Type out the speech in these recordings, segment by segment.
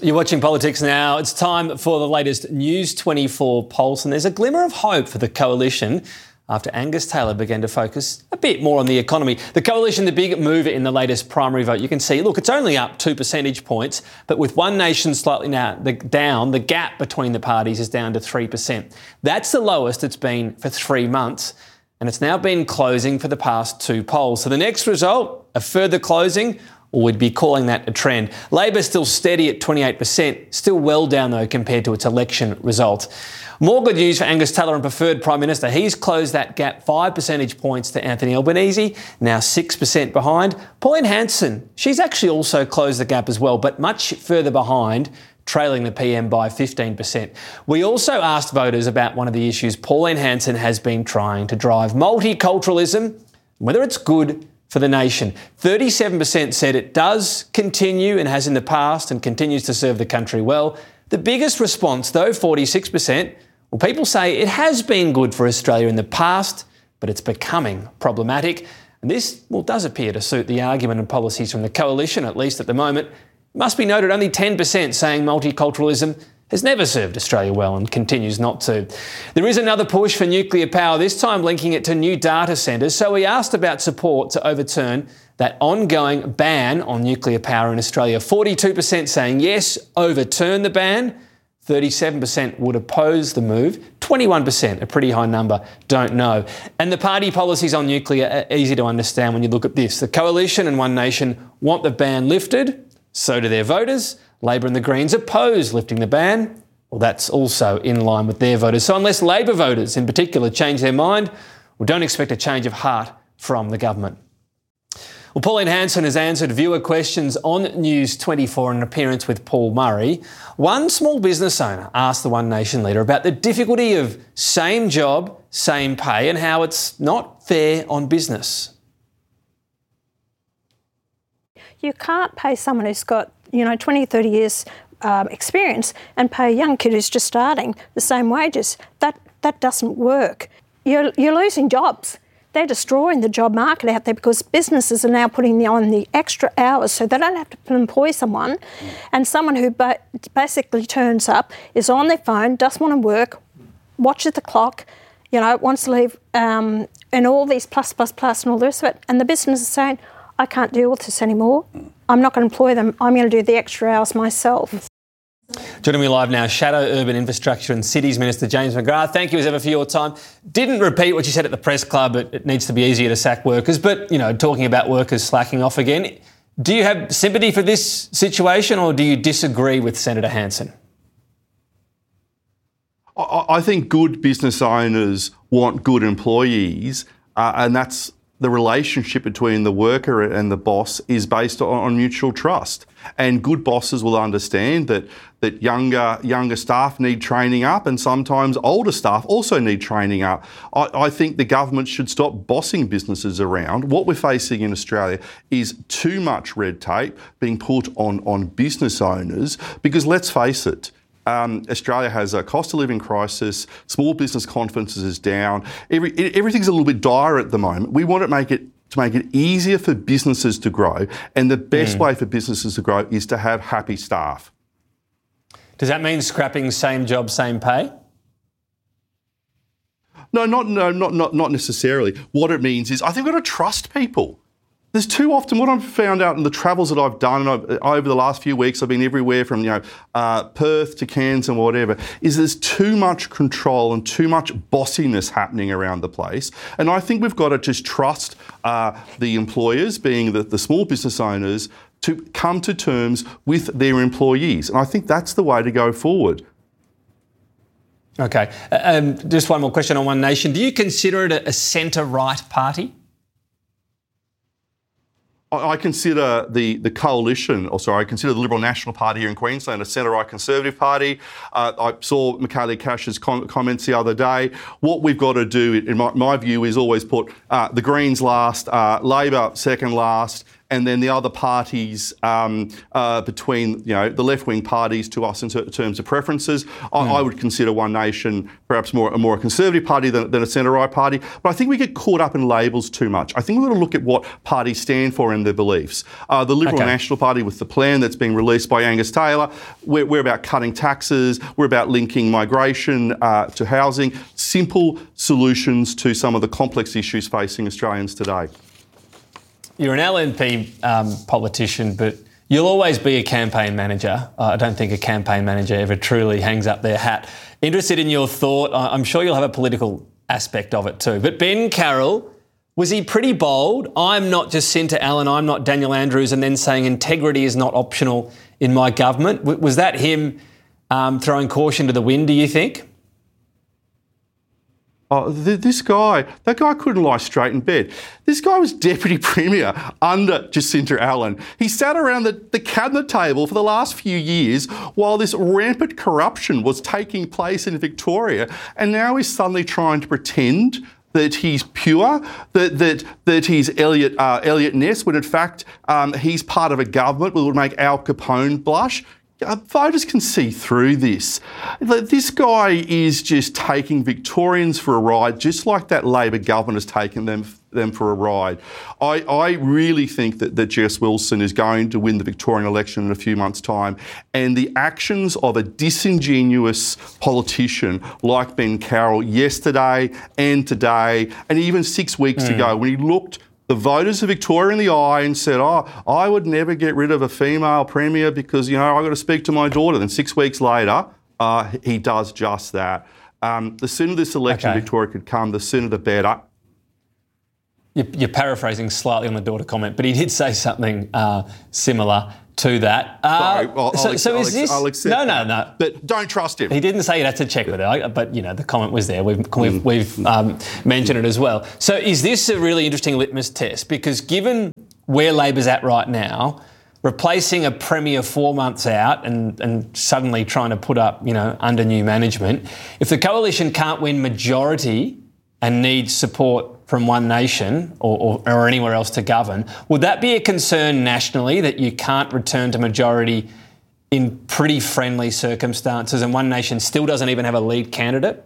You're watching Politics Now. It's time for the latest News 24 pulse, and there's a glimmer of hope for the coalition after Angus Taylor began to focus a bit more on the economy. The coalition, the big mover in the latest primary vote, you can see, look, it's only up 2 percentage points, but with One Nation slightly down, the gap between the parties is down to 3%. That's the lowest it's been for 3 months, and it's now been closing for the past 2 polls. So the next result, a further closing, or we'd be calling that a trend. Labor's still steady at 28%, still well down though compared to its election result. More good news for Angus Taylor and preferred Prime Minister. He's closed that gap 5 percentage points to Anthony Albanese, now 6% behind. Pauline Hanson, she's actually also closed the gap as well, but much further behind, trailing the PM by 15%. We also asked voters about one of the issues Pauline Hanson has been trying to drive, multiculturalism, whether it's good for the nation. 37% said it does continue and has in the past and continues to serve the country well. The biggest response, though, 46%, well, people say it has been good for Australia in the past, but it's becoming problematic. And this, well, does appear to suit the argument and policies from the coalition, at least at the moment. It must be noted only 10% saying multiculturalism has never served Australia well and continues not to. There is another push for nuclear power, this time linking it to new data centres. So we asked about support to overturn that ongoing ban on nuclear power in Australia. 42% saying yes, overturn the ban. 37% would oppose the move. 21%, a pretty high number, don't know. And the party policies on nuclear are easy to understand when you look at this. The Coalition and One Nation want the ban lifted. So do their voters. Labor and the Greens oppose lifting the ban. Well, that's also in line with their voters. So unless Labor voters in particular change their mind, we don't expect a change of heart from the government. Well, Pauline Hanson has answered viewer questions on News 24 in an appearance with Paul Murray. One small business owner asked the One Nation leader about the difficulty of same job, same pay and how it's not fair on business. You can't pay someone who's got 20, 30 years experience and pay a young kid who's just starting the same wages. That doesn't work. You're losing jobs. They're destroying the job market out there because businesses are now putting on the extra hours so they don't have to employ someone. And someone who basically turns up, is on their phone, doesn't want to work, watches the clock, wants to leave, and all these plus and all the rest of it. And the business is saying, I can't deal with this anymore. I'm not going to employ them. I'm going to do the extra hours myself. Joining me live now, Shadow Urban Infrastructure and Cities Minister James McGrath. Thank you as ever for your time. Didn't repeat what you said at the press club, it needs to be easier to sack workers, but, talking about workers slacking off again. Do you have sympathy for this situation or do you disagree with Senator Hanson? I think good business owners want good employees, and that's the relationship between the worker and the boss is based on mutual trust. And good bosses will understand that younger staff need training up, and sometimes older staff also need training up. I think the government should stop bossing businesses around. What we're facing in Australia is too much red tape being put on business owners, because let's face it, Australia has a cost of living crisis, small business confidence is down, everything's a little bit dire at the moment. We want to make it easier for businesses to grow, and the best way for businesses to grow is to have happy staff. Does that mean scrapping same job, same pay? No, not necessarily. What it means is I think we've got to trust people. There's too often, what I've found out in the travels that I've done over the last few weeks, I've been everywhere from Perth to Cairns and whatever, is there's too much control and too much bossiness happening around the place. And I think we've got to just trust the employers, being the small business owners, to come to terms with their employees. And I think that's the way to go forward. Okay. Just one more question on One Nation. Do you consider it a centre-right party? I consider the coalition, I consider the Liberal National Party here in Queensland a centre-right Conservative party. I saw Michaelia Cash's comments the other day. What we've got to do, in my view, is always put the Greens last, Labor second last, and then the other parties between the left-wing parties to us in terms of preferences. I would consider One Nation perhaps a more conservative party than a centre-right party. But I think we get caught up in labels too much. I think we've got to look at what parties stand for and their beliefs. The Liberal National Party, with the plan that's being released by Angus Taylor, we're about cutting taxes, we're about linking migration to housing, simple solutions to some of the complex issues facing Australians today. You're an LNP politician, but you'll always be a campaign manager. I don't think a campaign manager ever truly hangs up their hat. Interested in your thought. I'm sure you'll have a political aspect of it too. But Ben Carroll, was he pretty bold? I'm not Jacinta Allen, I'm not Daniel Andrews, and then saying integrity is not optional in my government. Was that him throwing caution to the wind, do you think? Oh, that guy couldn't lie straight in bed. This guy was Deputy Premier under Jacinta Allen. He sat around the cabinet table for the last few years while this rampant corruption was taking place in Victoria, and now he's suddenly trying to pretend that he's pure, that he's Elliot Ness, when in fact he's part of a government that would make Al Capone blush. Voters can see through this. This guy is just taking Victorians for a ride, just like that Labor government has taken them for a ride. I really think that Jess Wilson is going to win the Victorian election in a few months' time, and the actions of a disingenuous politician like Ben Carroll yesterday and today, and even 6 weeks ago, when he looked the voters of Victoria in the eye and said, I would never get rid of a female premier because, I've got to speak to my daughter. Then 6 weeks later, he does just that. The sooner this election in Victoria could come, the sooner the better. You're paraphrasing slightly on the daughter comment, but he did say something similar to that. Sorry, I'll accept No. But don't trust him. He didn't say you'd have to check with it, but the comment was there. We've mentioned it as well. So is this a really interesting litmus test? Because given where Labor's at right now, replacing a premier 4 months out and suddenly trying to put up, under new management, if the coalition can't win majority and needs support from One Nation or anywhere else to govern, would that be a concern nationally that you can't return to majority in pretty friendly circumstances and One Nation still doesn't even have a lead candidate?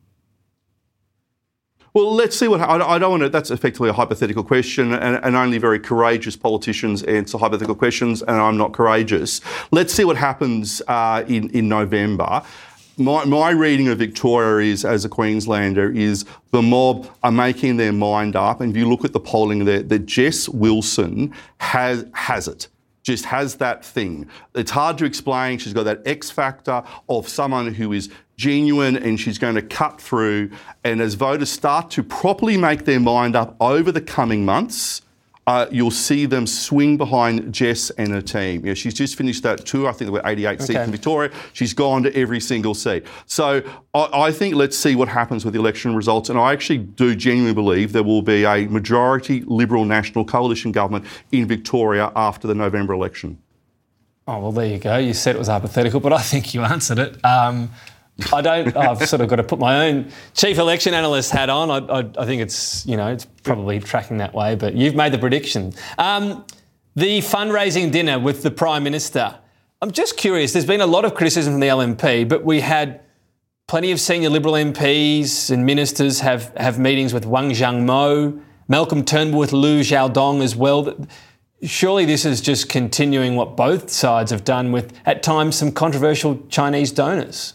Well, let's see what... I don't want to... That's effectively a hypothetical question, and only very courageous politicians answer hypothetical questions, and I'm not courageous. Let's see what happens in November. My reading of Victoria is, as a Queenslander, is the mob are making their mind up. And if you look at the polling there, that Jess Wilson has it. Just has that thing. It's hard to explain. She's got that X factor of someone who is genuine and she's going to cut through. And as voters start to properly make their mind up over the coming months, you'll see them swing behind Jess and her team. She's just finished that tour. I think there were 88 seats in Victoria. She's gone to every single seat. So I think let's see what happens with the election results. And I actually do genuinely believe there will be a majority Liberal National Coalition government in Victoria after the November election. Oh, well, there you go. You said it was hypothetical, but I think you answered it. I've sort of got to put my own chief election analyst hat on. I think it's probably tracking that way, but you've made the prediction. The fundraising dinner with the Prime Minister. I'm just curious, there's been a lot of criticism from the LNP, but we had plenty of senior Liberal MPs and ministers have meetings with Wang Zhangmo, Malcolm Turnbull with Liu Xiaodong as well. Surely this is just continuing what both sides have done with, at times, some controversial Chinese donors.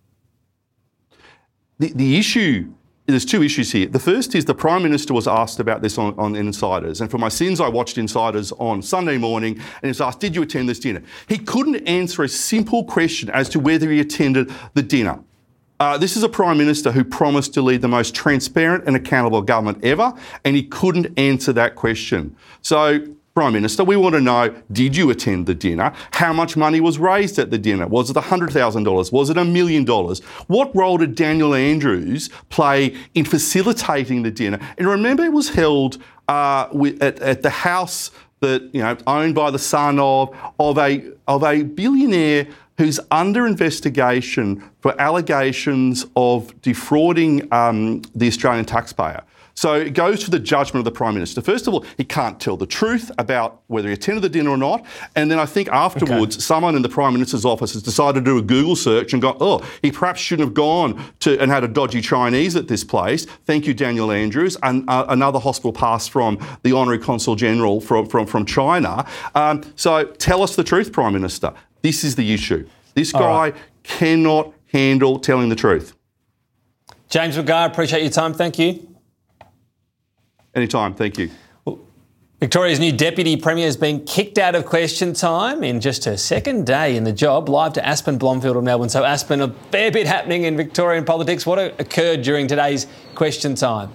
The issue, there's two issues here. The first is the Prime Minister was asked about this on Insiders. And for my sins, I watched Insiders on Sunday morning and he was asked, did you attend this dinner? He couldn't answer a simple question as to whether he attended the dinner. This is a Prime Minister who promised to lead the most transparent and accountable government ever, and he couldn't answer that question. So, Prime Minister, we want to know, did you attend the dinner? How much money was raised at the dinner? Was it $100,000? Was it $1 million? What role did Daniel Andrews play in facilitating the dinner? And remember, it was held at the house that, owned by the son of a billionaire who's under investigation for allegations of defrauding the Australian taxpayer. So it goes to the judgment of the Prime Minister. First of all, he can't tell the truth about whether he attended the dinner or not. And then I think afterwards, someone in the Prime Minister's office has decided to do a Google search and go, he perhaps shouldn't have gone to and had a dodgy Chinese at this place. Thank you, Daniel Andrews. And another hospital pass from the Honorary Consul General from China. So tell us the truth, Prime Minister. This is the issue. This guy cannot handle telling the truth. James McGrath, appreciate your time. Thank you. Anytime. Thank you. Well, Victoria's new Deputy Premier has been kicked out of Question Time in just her second day in the job. Live to Aspen Blomfield of Melbourne. So, Aspen, a fair bit happening in Victorian politics. What occurred during today's Question Time?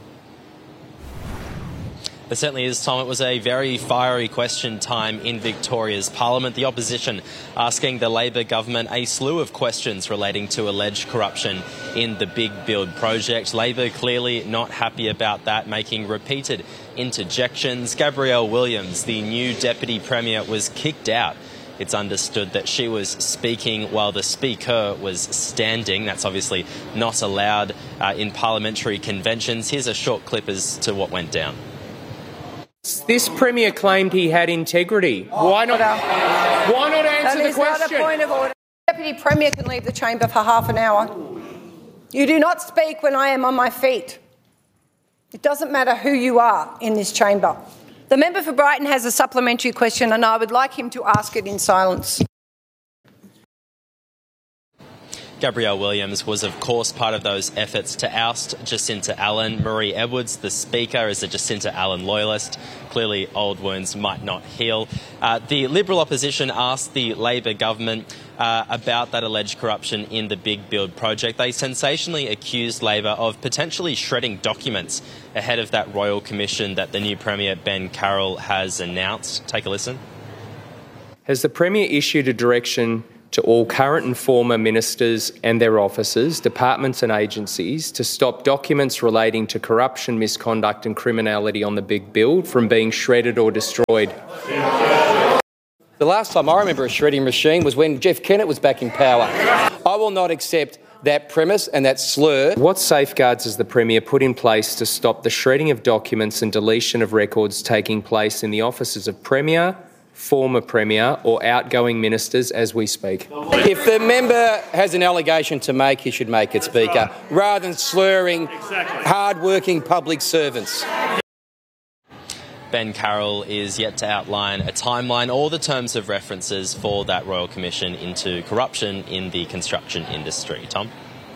There certainly is, Tom. It was a very fiery question time in Victoria's Parliament. The opposition asking the Labor government a slew of questions relating to alleged corruption in the Big Build project. Labor clearly not happy about that, making repeated interjections. Gabrielle Williams, the new Deputy Premier, was kicked out. It's understood that she was speaking while the Speaker was standing. That's obviously not allowed in parliamentary conventions. Here's a short clip as to what went down. This Premier claimed he had integrity. Why not answer the question? That is not a point of order. Deputy Premier can leave the chamber for half an hour. You do not speak when I am on my feet. It doesn't matter who you are in this chamber. The member for Brighton has a supplementary question and I would like him to ask it in silence. Gabrielle Williams was, of course, part of those efforts to oust Jacinta Allan. Marie Edwards, the Speaker, is a Jacinta Allan loyalist. Clearly, old wounds might not heal. The Liberal opposition asked the Labor government about that alleged corruption in the Big Build project. They sensationally accused Labor of potentially shredding documents ahead of that Royal Commission that the new Premier, Ben Carroll, has announced. Take a listen. Has the Premier issued a direction to all current and former ministers and their officers, departments and agencies to stop documents relating to corruption, misconduct and criminality on the Big Build from being shredded or destroyed? The last time I remember a shredding machine was when Jeff Kennett was back in power. I will not accept that premise and that slur. What safeguards has the Premier put in place to stop the shredding of documents and deletion of records taking place in the offices of Premier, former Premier or outgoing ministers as we speak? If the member has an allegation to make, he should make it, Speaker, rather than slurring hard-working public servants. Ben Carroll is yet to outline a timeline or the terms of references for that Royal Commission into corruption in the construction industry. Tom?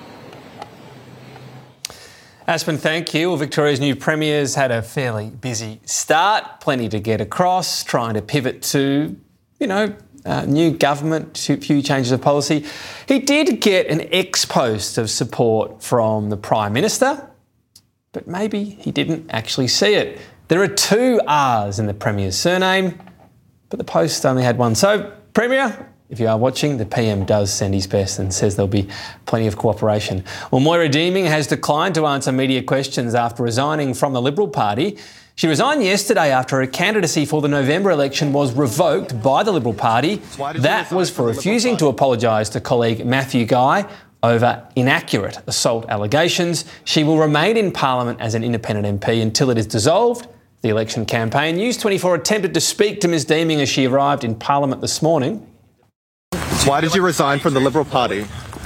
Aspen, thank you. Well, Victoria's new Premier's had a fairly busy start, plenty to get across, trying to pivot to, new government, few changes of policy. He did get an ex-post of support from the Prime Minister, but maybe he didn't actually see it. There are 2 R's in the Premier's surname, but the post only had one. So, Premier, if you are watching, the PM does send his best and says there'll be plenty of cooperation. Well, Moira Deeming has declined to answer media questions after resigning from the Liberal Party. She resigned yesterday after her candidacy for the November election was revoked by the Liberal Party. That was for refusing to apologise to colleague Matthew Guy over inaccurate assault allegations. She will remain in Parliament as an independent MP until it is dissolved. The election campaign. News 24 attempted to speak to Ms Deeming as she arrived in Parliament this morning. Why did you resign from the Liberal Party?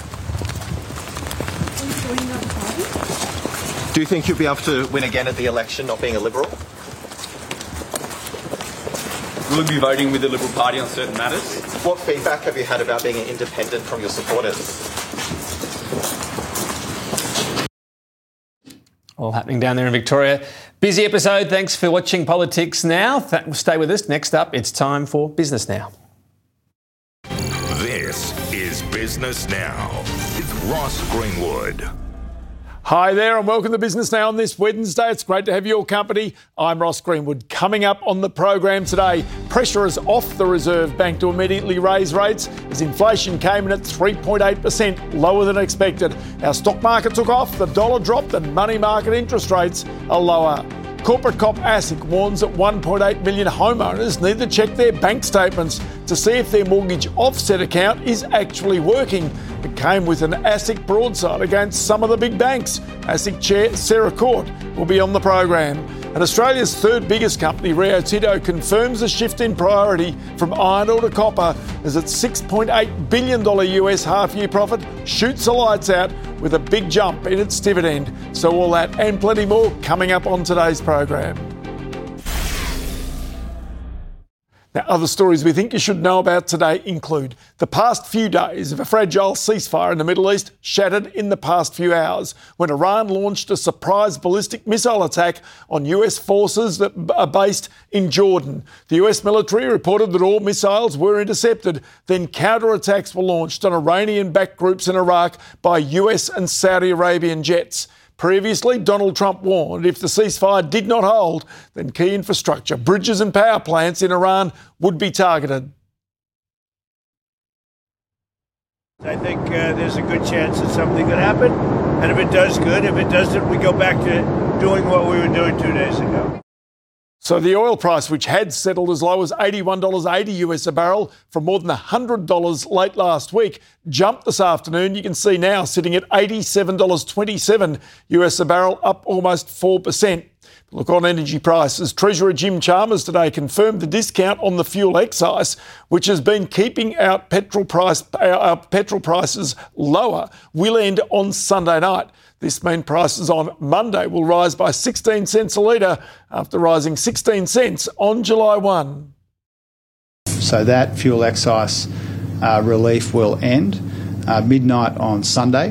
Do you think you'll be able to win again at the election not being a Liberal? Will you be voting with the Liberal Party on certain matters? What feedback have you had about being an independent from your supporters? All happening down there in Victoria. Busy episode. Thanks for watching Politics Now. Stay with us. Next up, it's time for Business Now. This is Business Now with Ross Greenwood. Hi there and welcome to Business Now on this Wednesday. It's great to have your company. I'm Ross Greenwood. Coming up on the program today, pressure is off the Reserve Bank to immediately raise rates as inflation came in at 3.8%, lower than expected. Our stock market took off, the dollar dropped and money market interest rates are lower. Corporate cop ASIC warns that 1.8 million homeowners need to check their bank statements to see if their mortgage offset account is actually working. It came with an ASIC broadside against some of the big banks. ASIC chair Sarah Court will be on the program. And Australia's third biggest company, Rio Tinto, confirms a shift in priority from iron ore to copper as its $6.8 billion US half-year profit shoots the lights out with a big jump in its dividend. So all that and plenty more coming up on today's program. Now, other stories we think you should know about today include the past few days of a fragile ceasefire in the Middle East shattered in the past few hours when Iran launched a surprise ballistic missile attack on US forces that are based in Jordan. The US military reported that all missiles were intercepted, then counterattacks were launched on Iranian-backed groups in Iraq by US and Saudi Arabian jets. Previously, Donald Trump warned if the ceasefire did not hold, then key infrastructure, bridges and power plants in Iran would be targeted. I think there's a good chance that something could happen. And if it does, good. If it doesn't, we go back to doing what we were doing 2 days ago. So the oil price, which had settled as low as $81.80 US a barrel from more than $100 late last week, jumped this afternoon. You can see now sitting at $87.27 US a barrel, up almost 4%. Look on energy prices. Treasurer Jim Chalmers today confirmed the discount on the fuel excise, which has been keeping our petrol prices lower, will end on Sunday night. This means prices on Monday will rise by 16 cents a litre after rising 16 cents on July 1. So that fuel excise relief will end midnight on Sunday.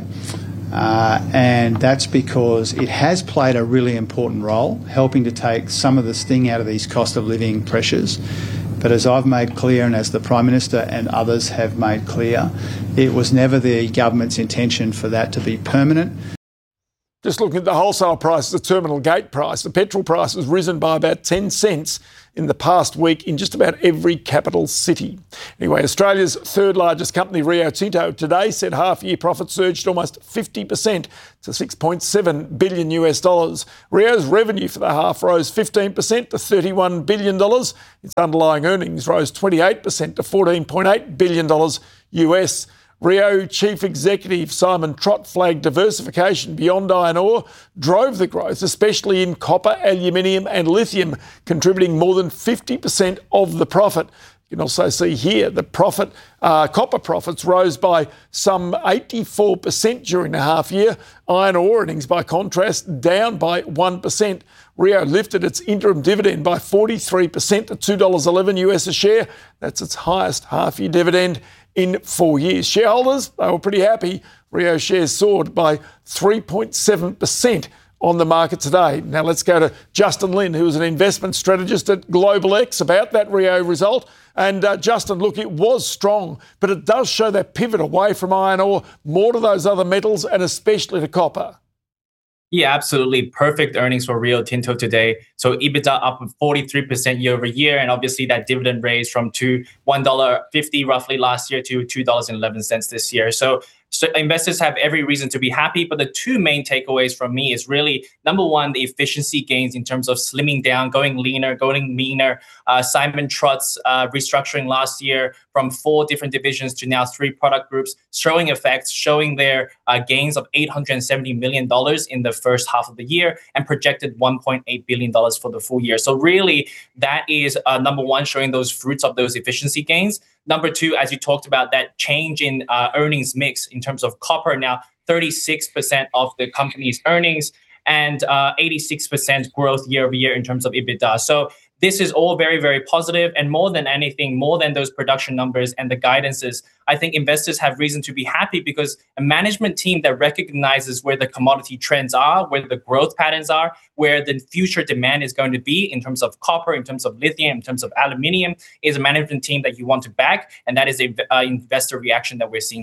And that's because it has played a really important role, helping to take some of the sting out of these cost of living pressures. But as I've made clear, and as the Prime Minister and others have made clear, it was never the government's intention for that to be permanent. Just looking at the wholesale price, the terminal gate price, the petrol price has risen by about 10 cents in the past week in just about every capital city. Anyway, Australia's third largest company, Rio Tinto, today said half-year profits surged almost 50% to $6.7 billion US. Rio's revenue for the half rose 15% to $31 billion. Its underlying earnings rose 28% to $14.8 billion US. Rio Chief Executive Simon Trott flagged diversification beyond iron ore drove the growth, especially in copper, aluminium and lithium, contributing more than 50% of the profit. You can also see here the copper profits rose by some 84% during the half year. Iron ore earnings, by contrast, down by 1%. Rio lifted its interim dividend by 43% to $2.11 US a share. That's its highest half-year dividend in 4 years. Shareholders, they were pretty happy. Rio shares soared by 3.7% on the market today. Now let's go to Justin Lin, who is an investment strategist at Global X, about that Rio result. And Justin, look, it was strong, but it does show that pivot away from iron ore, more to those other metals and especially to copper. Yeah, absolutely. Perfect earnings for Rio Tinto today. So EBITDA up 43% year over year. And obviously that dividend raised from $1.50 roughly last year to $2.11 this year. So investors have every reason to be happy. But the two main takeaways from me is really, number one, the efficiency gains in terms of slimming down, going leaner, going meaner. Simon Trott's restructuring last year from 4 different divisions to now 3 product groups, showing effects, showing their gains of $870 million in the first half of the year and projected $1.8 billion for the full year. So really, that is number one, showing those fruits of those efficiency gains. Number two, as you talked about, that change in earnings mix in terms of copper, now 36% of the company's earnings and 86% growth year over year in terms of EBITDA. So this is all very, very positive. And more than anything, more than those production numbers and the guidances, I think investors have reason to be happy because a management team that recognizes where the commodity trends are, where the growth patterns are, where the future demand is going to be in terms of copper, in terms of lithium, in terms of aluminium, is a management team that you want to back. And that is an investor reaction that we're seeing today.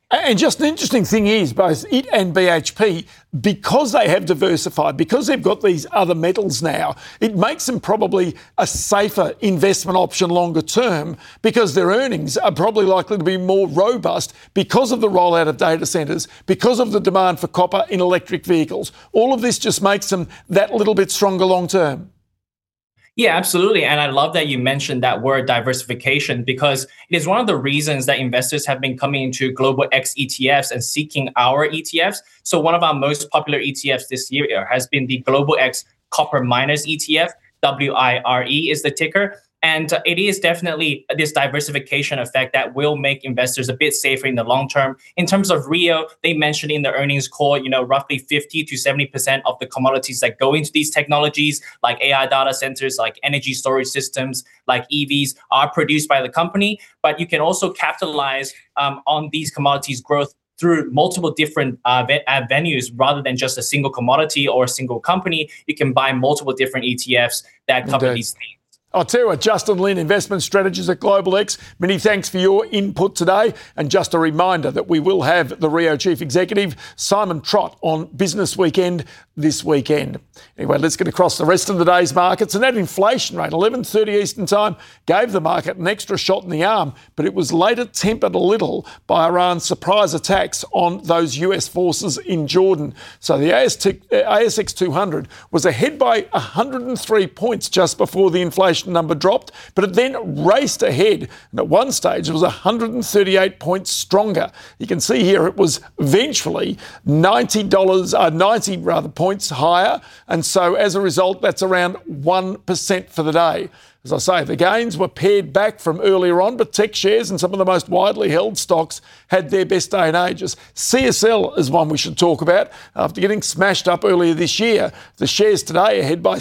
And just an interesting thing is, both it and BHP, because they have diversified, because they've got these other metals now, it makes them probably a safer investment option longer term, because their earnings are probably likely to be more robust because of the rollout of data centres, because of the demand for copper in electric vehicles. All of this just makes them that little bit stronger long term. Yeah, absolutely. And I love that you mentioned that word diversification, because it is one of the reasons that investors have been coming into Global X ETFs and seeking our ETFs. So one of our most popular ETFs this year has been the Global X Copper Miners ETF. WIRE is the ticker. And it is definitely this diversification effect that will make investors a bit safer in the long term. In terms of Rio, they mentioned in the earnings call, roughly 50 to 70% of the commodities that go into these technologies, like AI data centers, like energy storage systems, like EVs, are produced by the company. But you can also capitalize on these commodities growth through multiple different venues rather than just a single commodity or a single company. You can buy multiple different ETFs that cover these themes. I'll tell you what, Justin Lin, investment strategist at Global X, many thanks for your input today. And just a reminder that we will have the Rio Chief Executive, Simon Trott, on Business Weekend this weekend. Anyway, let's get across the rest of the day's markets. And that inflation rate, 11:30 Eastern Time, gave the market an extra shot in the arm, but it was later tempered a little by Iran's surprise attacks on those US forces in Jordan. So the ASX 200 was ahead by 103 points just before the inflation number dropped, but it then raced ahead. And at one stage, it was 138 points stronger. You can see here it was eventually 90 points higher. And so as a result, that's around 1% for the day. As I say, the gains were pared back from earlier on, but tech shares and some of the most widely held stocks had their best day in ages. CSL is one we should talk about. After getting smashed up earlier this year, the shares today are ahead by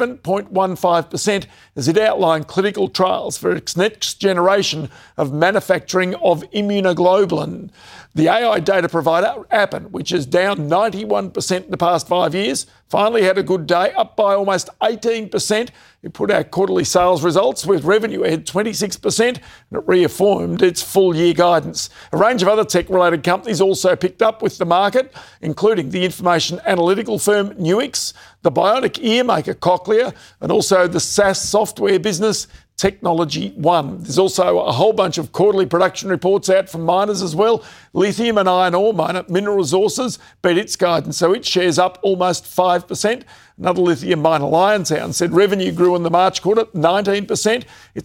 7.15% as it outlined clinical trials for its next generation of manufacturing of immunoglobulin. The AI data provider, Appen, which is down 91% in the past 5 years, finally had a good day, up by almost 18%. It put out quarterly sales results with revenue ahead 26%, and it reaffirmed its full-year guidance. A range of other tech-related companies also picked up with the market, including the information analytical firm Nuix, the bionic ear maker Cochlear, and also the SaaS software business Technology One. There's also a whole bunch of quarterly production reports out from miners as well. Lithium and iron ore miner Mineral Resources beat its guidance, so its shares up almost 5%. Another lithium miner, Liontown, said revenue grew in the March quarter 19%. It